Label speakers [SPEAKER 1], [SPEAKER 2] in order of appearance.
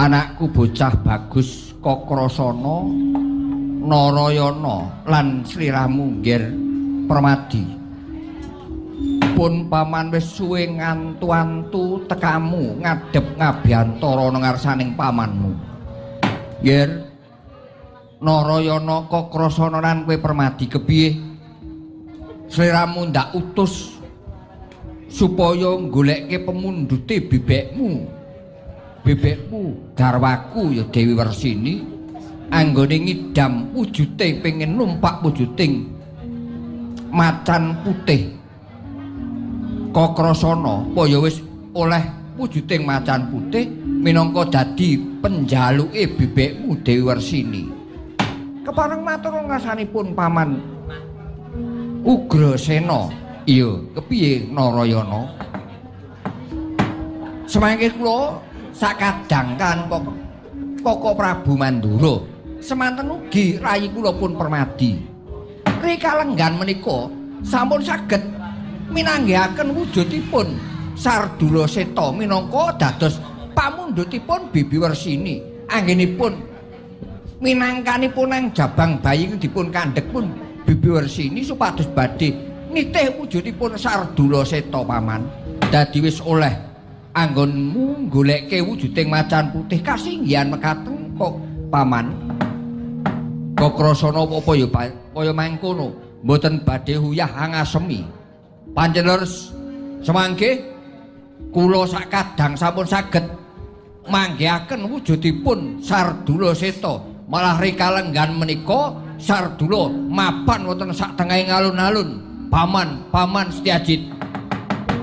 [SPEAKER 1] anakku bocah bagus Kokrasana Narayana lan sliramu nggir Permadi pun paman wis suwe ngantu-antu tekamu ngadhep ngabiyantara nang ngarsaning pamanmu nggir Narayana Kokrasana lan kowe Permadi kepiye sliramu ndak utus supaya goleke pemundhute bebekmu garwaku ya Dewi Wersini anggone ngidam wujute pengen numpak wujuting macan putih Kokrasana kaya wis oleh wujuding macan putih minangka dadi penjaluke bebekmu Dewi Wersini. Kepareng matur ngasanipun paman Ugrasena. Iya, kepiye Narayana? Semangke kula sakadangkan Koko Prabu Mandura. Semanten ugi rayi kula pun Permadi. Rikalenggan menika sampun saged minanggihaken wujudipun Sardula Seta minangka dados pamundhutipun Bibi Wersini. Anggenipun minangkanipun nang jabang bayi dipun kandhek pun Bibi Wersini supados badhe nitih wujudipun Sardula Seta paman. Dadi wis oleh anggonmu goleke wujuding macan putih kasinggihan mekaten kok paman. Kokrasana apa ya kaya mangkono mboten badhe huyah angasemi. Panjenengan semangke kula sakadang sampun saged manggihaken wujudipun Sardula Seta. Malah rikalenggan menika Sardula mapan wonten sak tengahing alun-alun. Paman Setyajid.